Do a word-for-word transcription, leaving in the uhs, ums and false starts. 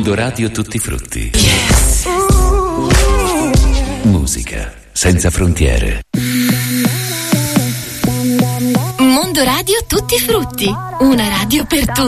Mondo Radio Tutti Frutti. Yes. Musica senza frontiere. Mondo Radio Tutti Frutti, una radio per tutti.